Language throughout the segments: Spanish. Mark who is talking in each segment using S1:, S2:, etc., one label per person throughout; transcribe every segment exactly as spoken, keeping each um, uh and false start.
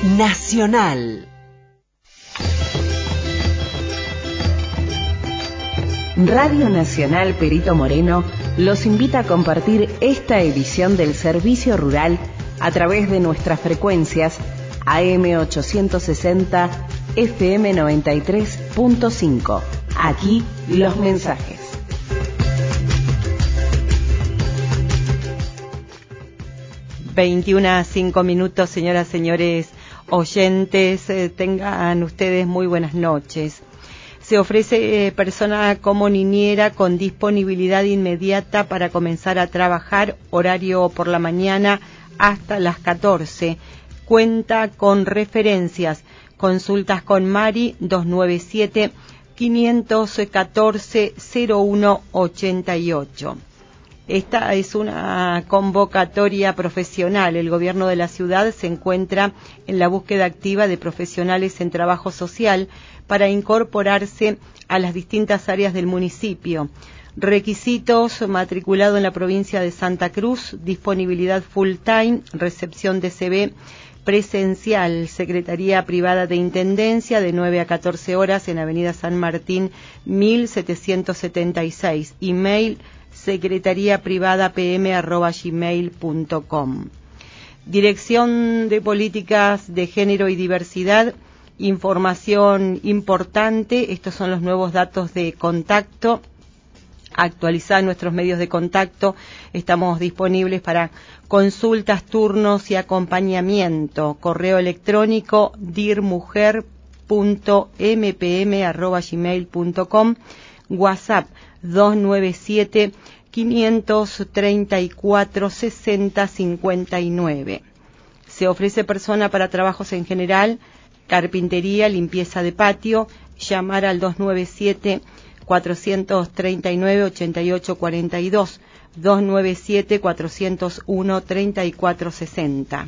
S1: Nacional. Radio Nacional Perito Moreno los invita a compartir esta edición del Servicio Rural a través de nuestras frecuencias A M ochocientos sesenta, F M noventa y tres punto cinco. Aquí los mensajes.
S2: veintiuna a cinco minutos, señoras, señores oyentes, eh, tengan ustedes muy buenas noches. Se ofrece eh, persona como niñera con disponibilidad inmediata para comenzar a trabajar, horario por la mañana hasta las catorce. Cuenta con referencias. Consultas con Mari dos nueve siete, cinco uno cuatro, cero uno ocho ocho. Esta es una convocatoria profesional. El gobierno de la ciudad se encuentra en la búsqueda activa de profesionales en trabajo social para incorporarse a las distintas áreas del municipio. Requisitos: matriculado en la provincia de Santa Cruz, disponibilidad full time, recepción de C V presencial, Secretaría Privada de Intendencia de nueve a catorce horas en Avenida San Martín mil setecientos setenta y seis, email secretaría privada p m arroba gmail punto com. Dirección de Políticas de Género y Diversidad, información importante, estos son los nuevos datos de contacto. Actualizar nuestros medios de contacto, estamos disponibles para consultas, turnos y acompañamiento. Correo electrónico dirmujer punto m p m arroba gmail punto com, WhatsApp dos nueve siete, cinco tres cuatro, seis cero cinco nueve. Se ofrece persona para trabajos en general, carpintería, limpieza de patio. Llamar al dos nueve siete, cuatro tres nueve, ocho ocho cuatro dos, dos nueve siete, cuatro cero uno, tres cuatro seis cero.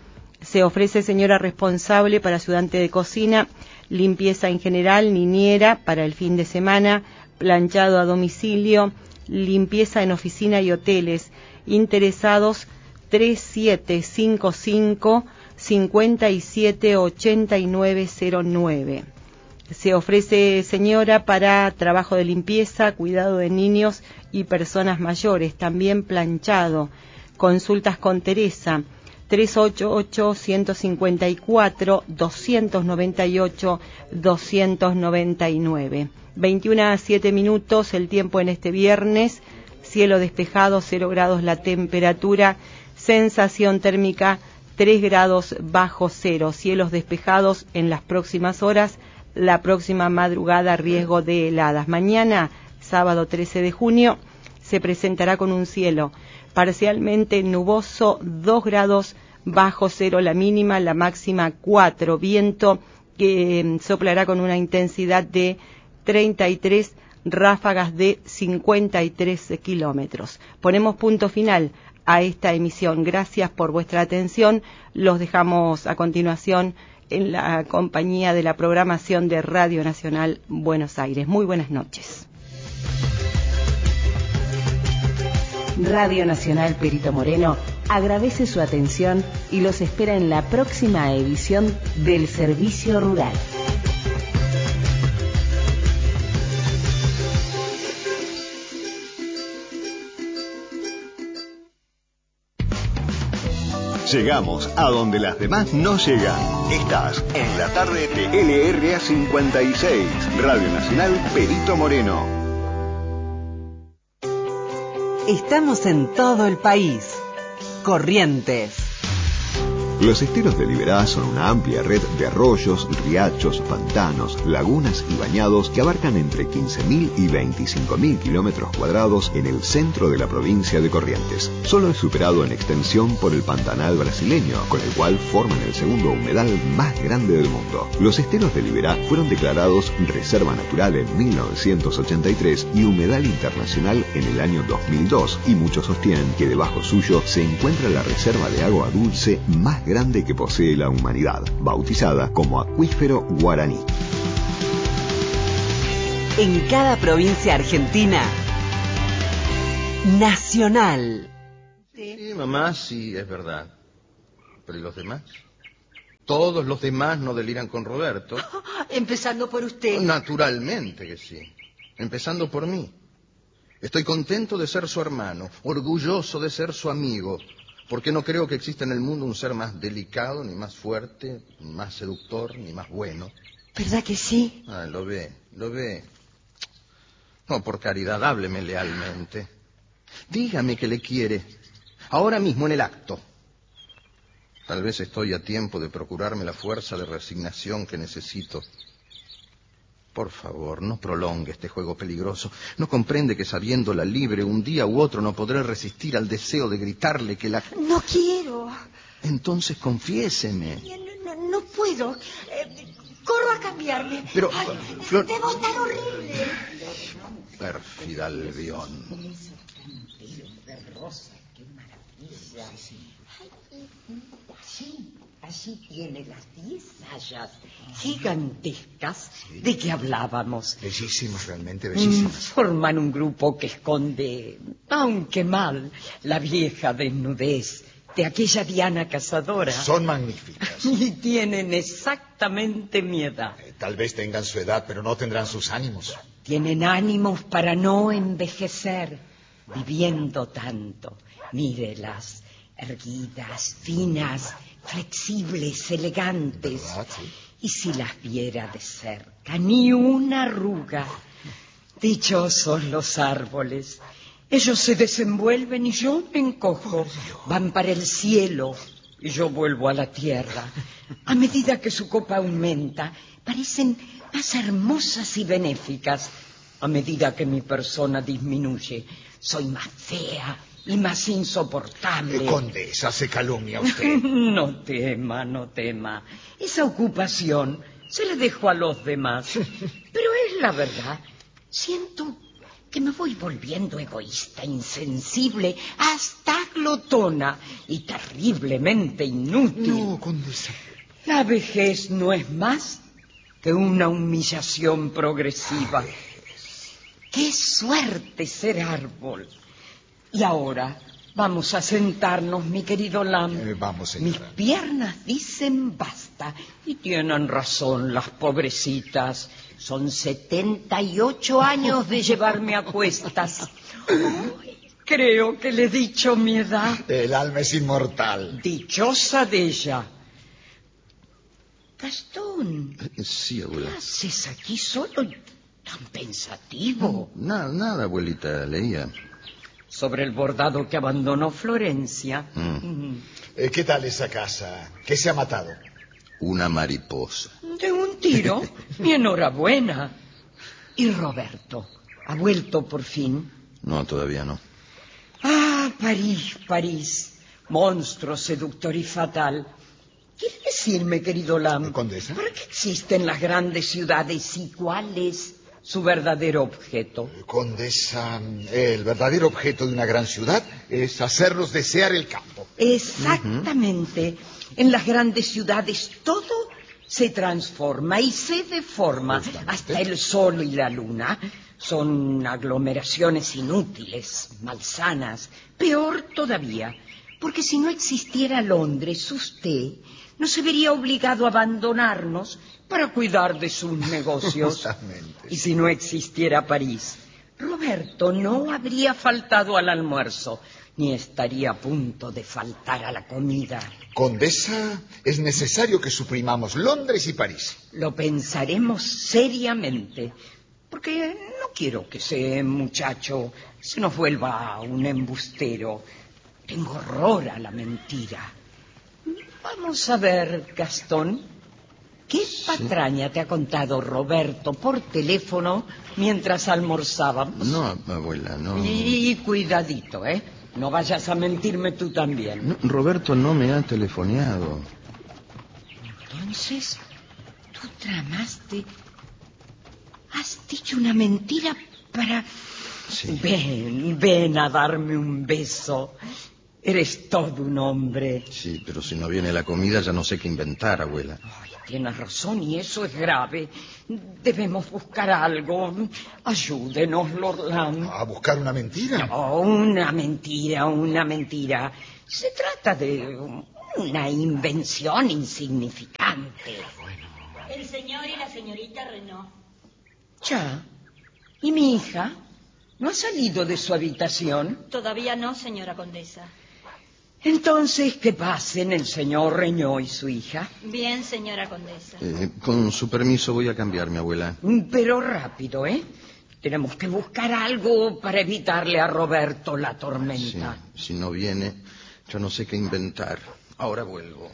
S2: Se ofrece señora responsable para ayudante de cocina, limpieza en general, niñera para el fin de semana, planchado a domicilio, limpieza en oficina y hoteles. Interesados tres siete cinco cinco, cinco siete ocho nueve cero nueve. Se ofrece señora para trabajo de limpieza, cuidado de niños y personas mayores, también planchado. Consultas con Teresa, tres ocho ocho, uno cinco cuatro, dos nueve ocho, dos nueve nueve. veintiuna a siete minutos, el tiempo en este viernes, cielo despejado, cero grados la temperatura, sensación térmica tres grados bajo cero, cielos despejados en las próximas horas. La próxima madrugada, riesgo de heladas. Mañana, sábado trece de junio, se presentará con un cielo parcialmente nuboso, dos grados bajo cero la mínima, la máxima cuatro. Viento que eh, soplará con una intensidad de treinta y tres, ráfagas de cincuenta y tres kilómetros. Ponemos punto final a esta emisión. Gracias por vuestra atención. Los dejamos a continuación en la compañía de la programación de Radio Nacional Buenos Aires. Muy buenas noches.
S1: Radio Nacional Perito Moreno agradece su atención y los espera en la próxima edición del Servicio Rural.
S3: Llegamos a donde las demás no llegan. Estás en la tarde de L R A cincuenta y seis, Radio Nacional Perito Moreno.
S1: Estamos en todo el país. Corrientes.
S3: Los esteros de Liberá son una amplia red de arroyos, riachos, pantanos, lagunas y bañados que abarcan entre quince mil y veinticinco mil kilómetros cuadrados en el centro de la provincia de Corrientes. Solo es superado en extensión por el Pantanal brasileño, con el cual forman el segundo humedal más grande del mundo. Los esteros de Liberá fueron declarados Reserva Natural en mil novecientos ochenta y tres y Humedal Internacional en el año dos mil dos, y muchos sostienen que debajo suyo se encuentra la reserva de agua dulce más grande que posee la humanidad, bautizada como Acuífero Guaraní.
S1: En cada provincia argentina, Nacional.
S4: Sí, mamá, sí, es verdad. ¿Pero y los demás? Todos los demás no deliran con Roberto.
S5: Empezando por usted.
S4: Naturalmente que sí. Empezando por mí. Estoy contento de ser su hermano, orgulloso de ser su amigo, porque no creo que exista en el mundo un ser más delicado, ni más fuerte, ni más seductor, ni más bueno.
S5: ¿Verdad que sí?
S4: Ah, lo ve, lo ve. No, por caridad, hábleme lealmente. Dígame que le quiere, ahora mismo en el acto. Tal vez estoy a tiempo de procurarme la fuerza de resignación que necesito. Por favor, no prolongue este juego peligroso. ¿No comprende que sabiéndola libre un día u otro no podré resistir al deseo de gritarle que la...
S5: No quiero.
S4: Entonces confiéseme.
S5: No, no, no puedo. Eh, corro a cambiarme.
S4: Pero,
S5: Ay,
S4: Flor...
S5: debo estar horrible.
S4: Pérfida Albión.
S6: Sí, allí tiene las diez sayas gigantescas de que hablábamos.
S7: Bellísimas, realmente bellísimas.
S6: Forman un grupo que esconde, aunque mal, la vieja desnudez de aquella Diana cazadora.
S7: Son magníficas.
S6: Y tienen exactamente mi edad.
S7: Eh, tal vez tengan su edad, pero no tendrán sus ánimos.
S6: Tienen ánimos para no envejecer, viviendo tanto. Mírelas, erguidas, finas, flexibles, elegantes.
S7: ¿Verdad? Sí.
S6: Y si las viera de cerca, ni una arruga. Dichosos los árboles. Ellos se desenvuelven y yo me encojo. Van para el cielo y yo vuelvo a la tierra. A medida que su copa aumenta, parecen más hermosas y benéficas. A medida que mi persona disminuye, soy más fea y más insoportable.
S7: Eh, condesa, se calumnia usted.
S6: No tema, no tema. Esa ocupación se la dejo a los demás. Pero es la verdad. Siento que me voy volviendo egoísta, insensible, hasta glotona y terriblemente inútil.
S7: No, condesa.
S6: La vejez no es más que una humillación progresiva.
S7: Ay.
S6: ¡Qué suerte ser árbol! Y ahora vamos a sentarnos, mi querido Lam.
S7: Eh, vamos, señora.
S6: Mis piernas dicen basta. Y tienen razón las pobrecitas. Son setenta y ocho años de llevarme a cuestas. Ay, creo que le he dicho mi edad.
S7: El alma es inmortal.
S6: Dichosa de ella. Gastón.
S4: Sí, abuela.
S6: ¿Qué haces aquí solo y tan pensativo?
S4: Nada, nada, abuelita, leía.
S6: Sobre el bordado que abandonó Florencia.
S4: Mm.
S7: Eh, ¿Qué tal esa casa? ¿Qué se ha matado?
S4: Una mariposa.
S6: De un tiro. Mi enhorabuena. ¿Y Roberto? ¿Ha vuelto por fin?
S4: No, todavía no.
S6: Ah, París, París. Monstruo seductor y fatal. ¿Quiere decirme, querido Lam,
S7: ¿Condesa?
S6: para qué existen las grandes ciudades y cuál es su verdadero objeto?
S7: Condesa, el verdadero objeto de una gran ciudad es hacerlos desear el campo.
S6: Exactamente. Uh-huh. En las grandes ciudades todo se transforma y se deforma.
S7: Justamente.
S6: Hasta el sol y la luna son aglomeraciones inútiles, malsanas. Peor todavía, porque si no existiera Londres, usted no se vería obligado a abandonarnos para cuidar de sus negocios.
S7: Justamente.
S6: Y si no existiera París, Roberto no habría faltado al almuerzo, ni estaría a punto de faltar a la comida.
S7: Condesa, es necesario que suprimamos Londres y París.
S6: Lo pensaremos seriamente, porque no quiero que ese muchacho se nos vuelva un embustero. Tengo horror a la mentira. Vamos a ver, Gastón, ¿qué patraña te ha contado Roberto por teléfono mientras almorzábamos?
S4: No, abuela, no.
S6: Y cuidadito, ¿eh? No vayas a mentirme tú también.
S4: No, Roberto no me ha telefoneado.
S6: Entonces, tú tramaste... Has dicho una mentira para...
S4: Sí.
S6: Ven, ven a darme un beso. Eres todo un hombre.
S4: Sí, pero si no viene la comida ya no sé qué inventar, abuela.
S6: Ay, tienes razón y eso es grave. Debemos buscar algo. Ayúdenos, Lord Lam.
S7: ¿A buscar una mentira?
S6: No, una mentira, una mentira. Se trata de Una invención insignificante.
S5: El señor y la señorita Renaud.
S6: Ya. ¿Y mi hija? ¿No ha salido de su habitación?
S5: Todavía no, señora condesa.
S6: Entonces, que pasen el señor Renaud y su hija.
S5: Bien, señora condesa.
S4: Eh, con su permiso voy a cambiarme, abuela.
S6: Pero rápido, ¿eh? Tenemos que buscar algo para evitarle a Roberto la tormenta.
S4: Sí, si no viene, yo no sé qué inventar. Ahora vuelvo.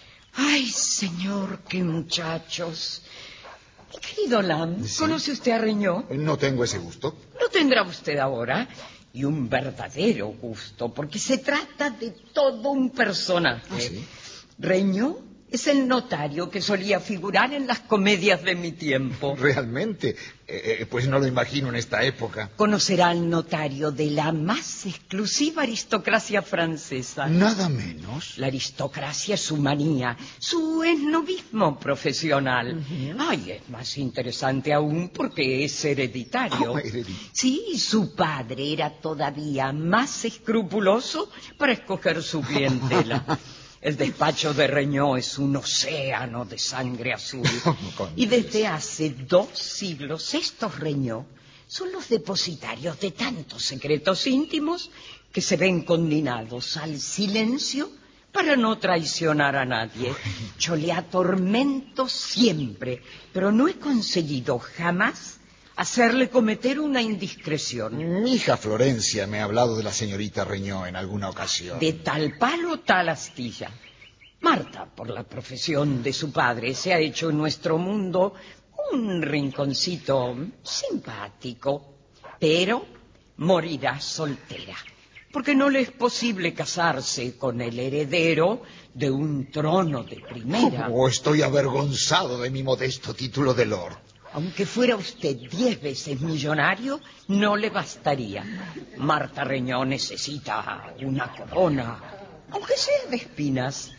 S6: Ay, señor, qué muchachos. Mi querido Lam,
S7: ¿Sí?
S6: ¿Conoce usted a Renaud?
S7: No tengo ese gusto.
S6: Lo tendrá usted ahora. Y un verdadero gusto, porque se trata de todo un personaje.
S7: ¿Ah, sí?
S6: Renaud es el notario que solía figurar en las comedias de mi tiempo.
S7: Realmente, eh, eh, pues no lo imagino en esta época.
S6: Conocerá al notario de la más exclusiva aristocracia francesa.
S7: Nada menos.
S6: La aristocracia es su manía, su esnobismo profesional. Uh-huh. Ay, es más interesante aún porque es hereditario.
S7: ¿Cómo hereditario?
S6: Sí, su padre era todavía más escrupuloso para escoger su clientela. El despacho de Renaud es un océano de sangre azul. Y desde hace dos siglos estos Renaud son los depositarios de tantos secretos íntimos que se ven condenados al silencio para no traicionar a nadie. Yo le atormento siempre, pero no he conseguido jamás hacerle cometer una indiscreción.
S7: Mi hija Florencia me ha hablado de la señorita Renaud en alguna ocasión.
S6: De tal palo, tal astilla. Marta, por la profesión de su padre, se ha hecho en nuestro mundo un rinconcito simpático, pero morirá soltera, porque no le es posible casarse con el heredero de un trono de primera.
S7: Oh, estoy avergonzado de mi modesto título de lord.
S6: Aunque fuera usted diez veces millonario, no le bastaría. Marta Renaud necesita una corona, aunque sea de espinas.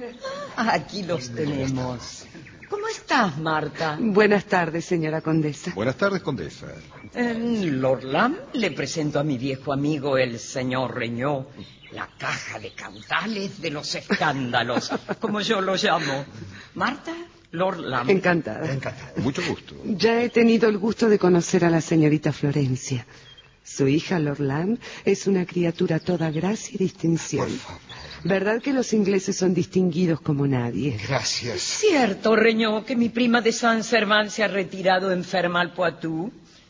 S6: Ah, aquí los tenemos. ¿Cómo estás, Marta?
S8: Buenas tardes, señora condesa.
S9: Buenas tardes, condesa.
S6: Eh, Lord Lam, le presento a mi viejo amigo, el señor Renaud, la caja de caudales de los escándalos, como yo lo llamo. Marta, Lord Lam.
S8: Encantada.
S7: Encantada.
S9: Mucho gusto.
S8: Ya he tenido el gusto de conocer a la señorita Florencia. Su hija, Lord Lam, es una criatura toda gracia y distinción.
S7: Por favor.
S8: ¿Verdad que los ingleses son distinguidos como nadie?
S7: Gracias.
S6: Cierto, Renaud, que mi prima de Saint-Servant se ha retirado enferma al Poitou.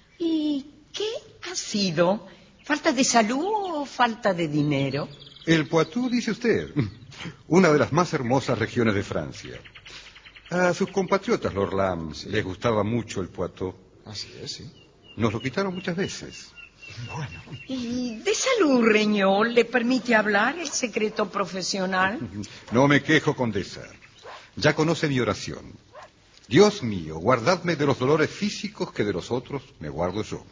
S6: ¿Y qué ha sido? ¿Falta de salud o falta de dinero?
S9: El Poitou, dice usted, una de las más hermosas regiones de Francia. A sus compatriotas, Lord Lam, les gustaba mucho el Poitou.
S7: Así es, sí.
S9: Nos lo quitaron muchas veces.
S7: Bueno.
S6: ¿Y de salud, Renaud, le permite hablar el secreto profesional?
S9: No me quejo, condesa. Ya conoce mi oración. Dios mío, guardadme de los dolores físicos que de los otros me guardo yo.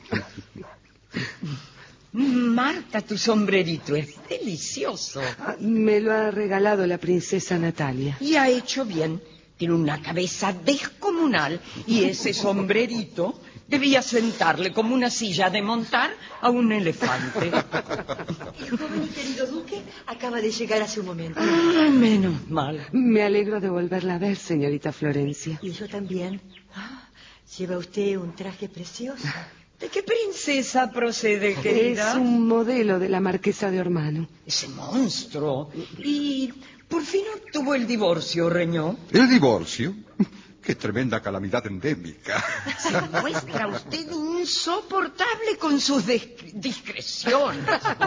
S6: Marta, tu sombrerito es delicioso.
S8: Ah, me lo ha regalado la princesa Natalia.
S6: Y ha hecho bien. Tiene una cabeza descomunal y ese sombrerito debía sentarle como una silla de montar a un elefante.
S5: El joven querido duque acaba de llegar hace un momento.
S6: Ah, menos mal.
S8: Me alegro de volverla a ver, señorita Florencia.
S5: Y yo también. Ah, lleva usted un traje precioso.
S6: ¿De qué princesa procede, querida?
S8: Es un modelo de la marquesa de Ormano.
S6: Ese monstruo. Y por fin obtuvo el divorcio, Renaud.
S9: ¿El divorcio? ¡Qué tremenda calamidad endémica!
S6: Se muestra usted insoportable con sus discreciones.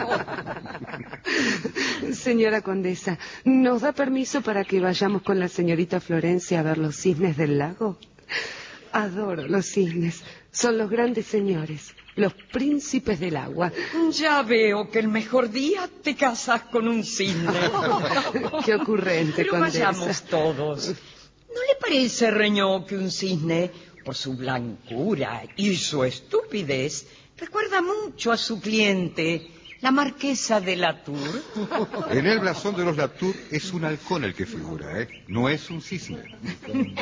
S8: Señora condesa, ¿nos da permiso para que vayamos con la señorita Florencia a ver los cisnes del lago? Adoro los cisnes. Son los grandes señores, los príncipes del agua.
S6: Ya veo que el mejor día te casas con un cisne.
S8: Qué ocurrente,
S6: Pero
S8: condesa.
S6: vayamos todos. ¿No le parece, Renaud, que un cisne, por su blancura y su estupidez, recuerda mucho a su cliente, la marquesa de Latour?
S9: En el blasón de los Latour es un halcón el que figura, ¿eh? No es un cisne.